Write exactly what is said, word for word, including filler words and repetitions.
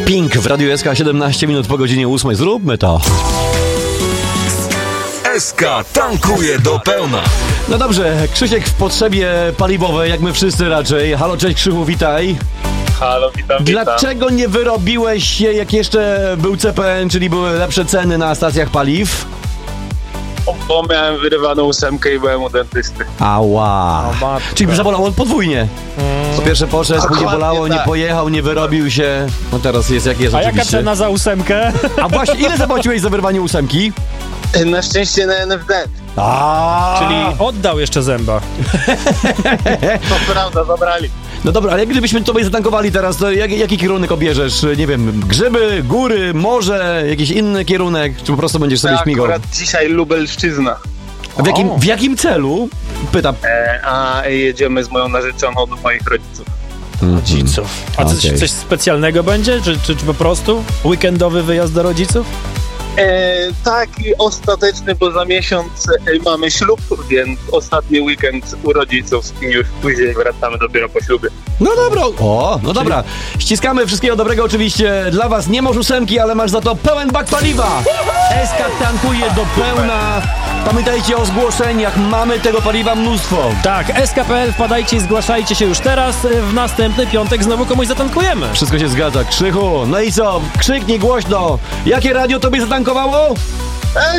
Pink w Radiu S K, siedemnaście minut po godzinie ósmej. Zróbmy to. S K tankuje do pełna. No dobrze, Krzysiek w potrzebie paliwowej, jak my wszyscy raczej. Halo, cześć Krzychu, witaj. Halo, witam, witam. Dlaczego nie wyrobiłeś się, jak jeszcze był C P N, czyli były lepsze ceny na stacjach paliw? Bo miałem wyrywaną ósemkę i byłem u dentysty. Ała. Czyli zabolało podwójnie. Po pierwsze poszedł, nie Dokładnie bolało, nie tak. pojechał, nie wyrobił się. No teraz jest jak jest A oczywiście. jaka cena za ósemkę? A właśnie, ile zapłaciłeś za wyrwanie ósemki? Na szczęście na N F D. A. Czyli oddał jeszcze zęba. To prawda, zabrali. No dobra, ale jak gdybyśmy tobie zatankowali teraz, to jak, jaki kierunek obierzesz? Nie wiem, grzyby, góry, morze, jakiś inny kierunek, czy po prostu będziesz sobie Ja śmigał? akurat dzisiaj Lubelszczyzna. A w jakim, w jakim celu? Pytam. E, a jedziemy z moją narzeczoną do moich rodziców. Rodziców. A coś, Okej. coś specjalnego będzie? Czy, czy, czy po prostu weekendowy wyjazd do rodziców? E, taki ostateczny, bo za miesiąc e, mamy ślub, więc ostatni weekend u rodziców i już później wracamy dopiero po ślubie. No dobra. O, no dobra. Ściskamy, wszystkiego dobrego oczywiście dla was. Nie masz ósemki, ale masz za to pełen bak paliwa. S K tankuje do pełna. Pamiętajcie o zgłoszeniach, mamy tego paliwa mnóstwo. Tak, S K kropka P L, wpadajcie i zgłaszajcie się już teraz. W następny piątek znowu komuś zatankujemy. Wszystko się zgadza. Krzychu, no i co? Krzyknij głośno. Jakie radio tobie zatankowało?